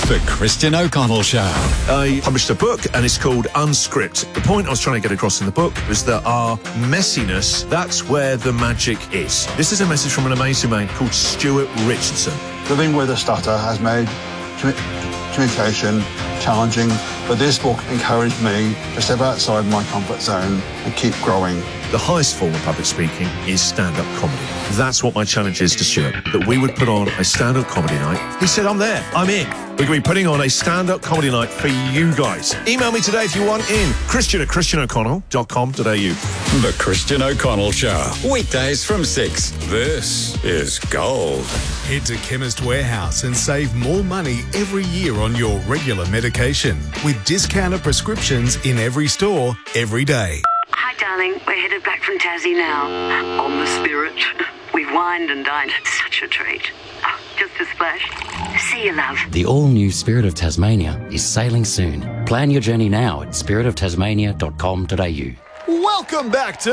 The Christian O'Connell Show. I published a book and it's called Unscript. The point I was trying to get across in the book was that our messiness, that's where the magic is. This is a message from an amazing man called Stuart Richardson. Living with a stutter has made communication challenging, but this book encouraged me to step outside my comfort zone and keep growing. The highest form of public speaking is stand-up comedy. That's what my challenge is to Stuart, that we would put on a stand-up comedy night. He said, I'm there, I'm in. We're going to be putting on a stand-up comedy night for you guys. Email me today if you want in. Christian@christianoconnell.com.au. The Christian O'Connell Show. Weekdays from 6. This is gold. Head to Chemist Warehouse and save more money every year on your regular medication with discounted prescriptions in every store, every day. Hi, darling. We're headed back from Tassie now. On the Spirit. We've wined and dined. Such a treat. Oh, just a splash. See you, love. The all-new Spirit of Tasmania is sailing soon. Plan your journey now at spiritoftasmania.com.au. Welcome back to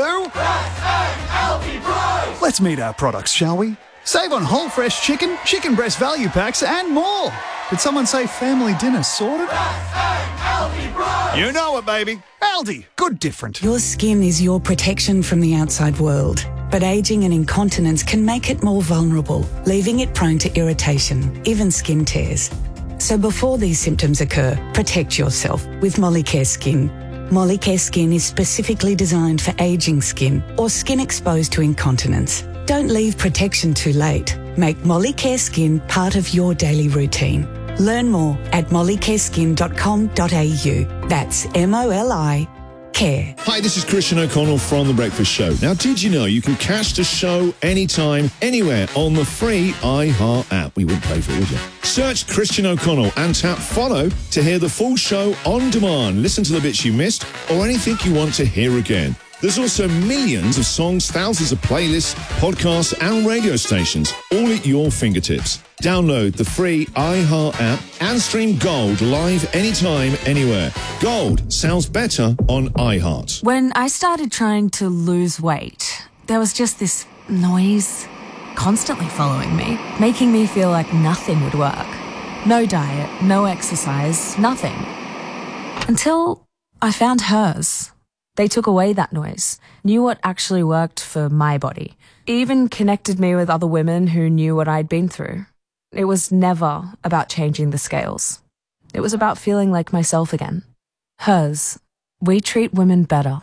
Let's meet our products, shall we? Save on whole fresh chicken, chicken breast value packs and more. Did someone say family dinner sorted? You know it, baby. Aldi. Good different. Your skin is your protection from the outside world, but ageing and incontinence can make it more vulnerable, leaving it prone to irritation, even skin tears. So before these symptoms occur, protect yourself with Molicare Skin. Molicare Skin is specifically designed for ageing skin or skin exposed to incontinence. Don't leave protection too late. Make Molicare Skin part of your daily routine. Learn more at mollycareskin.com.au. That's MOLI Care. Hi, this is Christian O'Connell from The Breakfast Show. Now, did you know you can catch the show anytime, anywhere on the free iHeart app? We wouldn't pay for it, would you? Search Christian O'Connell and tap follow to hear the full show on demand. Listen to the bits you missed or anything you want to hear again. There's also millions of songs, thousands of playlists, podcasts and radio stations, all at your fingertips. Download the free iHeart app and stream Gold live anytime, anywhere. Gold sounds better on iHeart. When I started trying to lose weight, there was just this noise constantly following me, making me feel like nothing would work. No diet, no exercise, nothing. Until I found hers. They took away that noise, knew what actually worked for my body, even connected me with other women who knew what I'd been through. It was never about changing the scales. It was about feeling like myself again. Hers. We treat women better.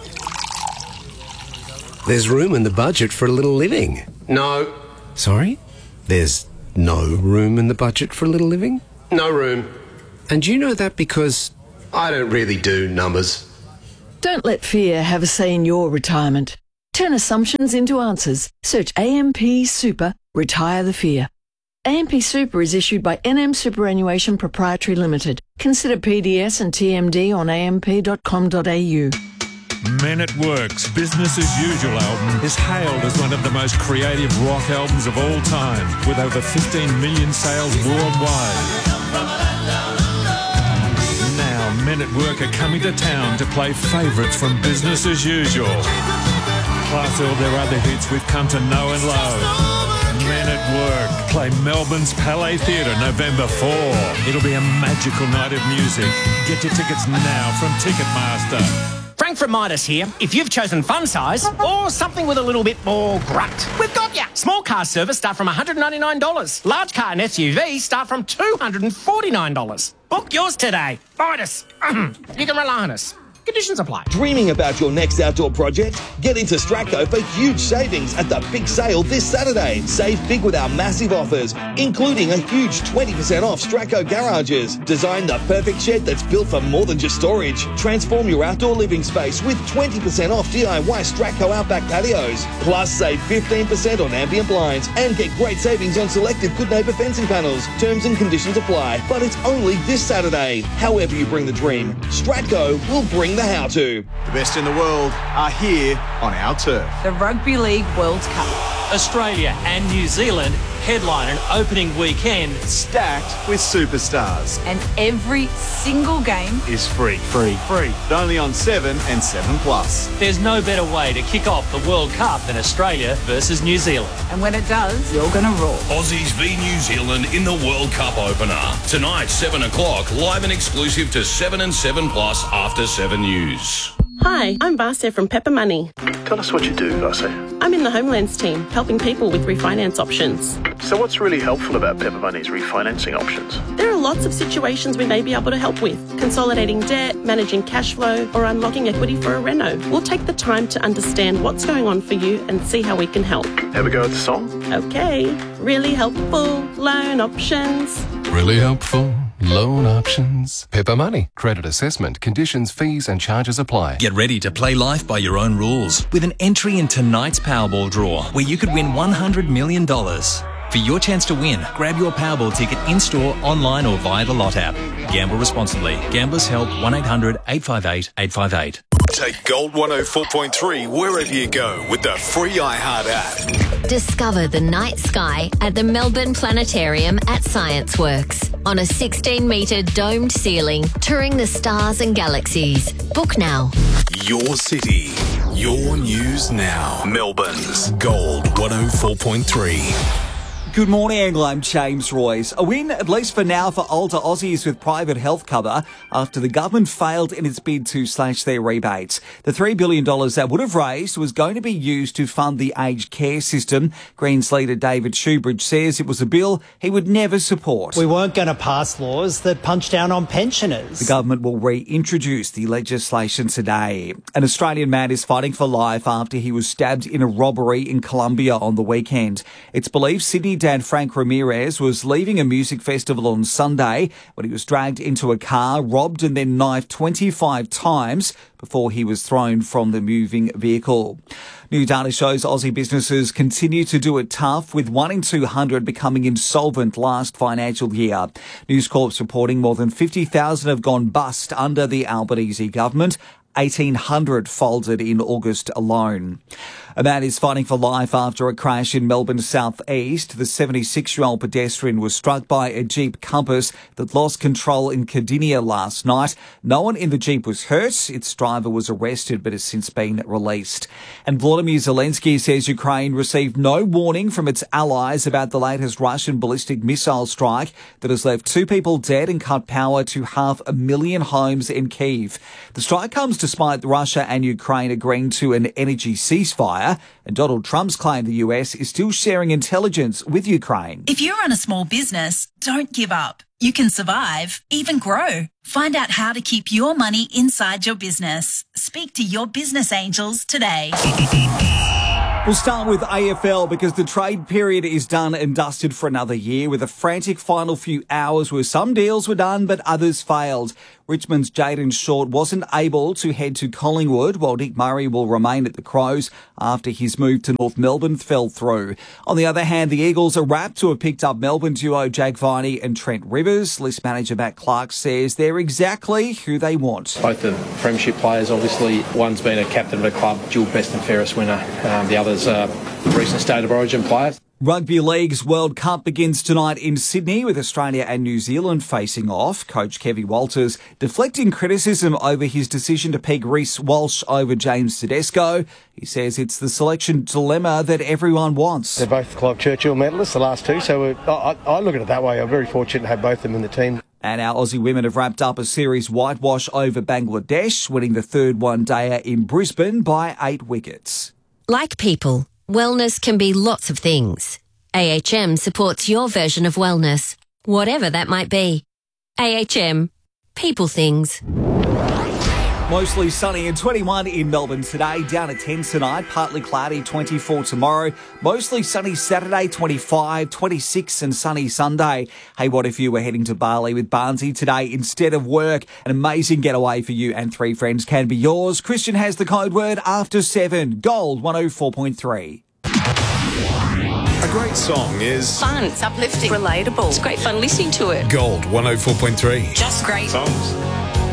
There's room in the budget for a little living. No. Sorry? There's no room in the budget for a little living? No room. And you know that because I don't really do numbers. Don't let fear have a say in your retirement. Turn assumptions into answers. Search AMP Super, Retire the Fear. AMP Super is issued by NM Superannuation Proprietary Limited. Consider PDS and TMD on amp.com.au. Men at Work's Business as Usual album is hailed as one of the most creative rock albums of all time, with over 15 million sales worldwide. Now, Men at Work are coming to town to play favourites from Business as Usual. Plus all their other hits we've come to know and love. Men at Work play Melbourne's Palais Theatre November 4. It'll be a magical night of music. Get your tickets now from Ticketmaster. Frank from Midas here. If you've chosen fun size or something with a little bit more grunt, we've got ya. Small car service start from $199. Large car and SUV start from $249. Book yours today. Midas. You can rely on us. Conditions apply. Dreaming about your next outdoor project? Get into Stratco for huge savings at the big sale this Saturday. Save big with our massive offers, including a huge 20% off Stratco garages. Design the perfect shed that's built for more than just storage. Transform your outdoor living space with 20% off DIY Stratco Outback patios. Plus, save 15% on ambient blinds and get great savings on selected Good Neighbour fencing panels. Terms and conditions apply, but it's only this Saturday. However you bring the dream, Stratco will bring the how-to. The best in the world are here on our turf. The Rugby League World Cup. Australia and New Zealand headline an opening weekend stacked with superstars. And every single game is free. Free. But only on 7 and 7 Plus. There's no better way to kick off the World Cup than Australia versus New Zealand. And when it does, you're going to roar. Aussies v New Zealand in the World Cup opener. Tonight, 7 o'clock, live and exclusive to 7 and 7 Plus after 7 News. Hi, I'm Vasya from Pepper Money. Tell us what you do, Vasya. I'm in the Homelands team, helping people with refinance options. So what's really helpful about Pepper Money's refinancing options? There are lots of situations we may be able to help with. Consolidating debt, managing cash flow, or unlocking equity for a reno. We'll take the time to understand what's going on for you and see how we can help. Have a go at the song? Okay. Really helpful loan options. Really helpful loan options. Pepper Money. Credit assessment. Conditions, fees and charges apply. Get ready to play life by your own rules with an entry in tonight's Powerball draw, where you could win $100 million. For your chance to win, grab your Powerball ticket in-store, online or via the Lot app. Gamble responsibly. Gamblers Help 1-800-858-858. Take Gold 104.3 wherever you go with the free iHeart app. Discover the night sky at the Melbourne Planetarium at ScienceWorks. On a 16-metre domed ceiling, touring the stars and galaxies. Book now. Your city, your news now. Melbourne's Gold 104.3. Good morning, Anglo. I'm James Royce. A win, at least for now, for older Aussies with private health cover after the government failed in its bid to slash their rebates. The $3 billion that would have raised was going to be used to fund the aged care system. Greens leader David Shoebridge says it was a bill he would never support. We weren't going to pass laws that punch down on pensioners. The government will reintroduce the legislation today. An Australian man is fighting for life after he was stabbed in a robbery in Colombia on the weekend. It's believed Sydney dad Frank Ramirez was leaving a music festival on Sunday when he was dragged into a car, robbed and then knifed 25 times before he was thrown from the moving vehicle. New data shows Aussie businesses continue to do it tough, with 1 in 200 becoming insolvent last financial year. News Corp's reporting more than 50,000 have gone bust under the Albanese government. 1,800 folded in August alone. A man is fighting for life after a crash in Melbourne's southeast. The 76-year-old pedestrian was struck by a Jeep Compass that lost control in Cardinia last night. No one in the Jeep was hurt. Its driver was arrested but has since been released. And Volodymyr Zelensky says Ukraine received no warning from its allies about the latest Russian ballistic missile strike that has left 2 people dead and cut power to 500,000 homes in Kyiv. The strike comes despite Russia and Ukraine agreeing to an energy ceasefire, and Donald Trump's claim the US is still sharing intelligence with Ukraine. If you run a small business, don't give up. You can survive, even grow. Find out how to keep your money inside your business. Speak to your business angels today. We'll start with AFL because the trade period is done and dusted for another year, with a frantic final few hours where some deals were done but others failed. Richmond's Jayden Short wasn't able to head to Collingwood, while Nick Murray will remain at the Crows after his move to North Melbourne fell through. On the other hand, the Eagles are rapt to have picked up Melbourne duo Jack Viney and Trent Rivers. List manager Matt Clark says they're exactly who they want. Both the premiership players, obviously. One's been a captain of a club, dual best and fairest winner. The other's a recent State of Origin player. Rugby League's World Cup begins tonight in Sydney, with Australia and New Zealand facing off. Coach Kevin Walters deflecting criticism over his decision to pick Reece Walsh over James Tedesco. He says it's the selection dilemma that everyone wants. They're both Clive Churchill medalists, the last two, so I look at it that way. I'm very fortunate to have both of them in the team. And our Aussie women have wrapped up a series whitewash over Bangladesh, winning the third one-dayer in Brisbane by 8 wickets. Like people, wellness can be lots of things. AHM supports your version of wellness, whatever that might be. AHM, people things. Mostly sunny and 21 in Melbourne today, down to 10 tonight, partly cloudy, 24 tomorrow. Mostly sunny Saturday, 25, 26 and sunny Sunday. Hey, what if you were heading to Bali with Barnsey today instead of work? An amazing getaway for you and 3 friends can be yours. Christian has the code word after 7. Gold 104.3. A great song is Fun, it's uplifting, relatable. It's great fun listening to it. Gold 104.3. Just great songs.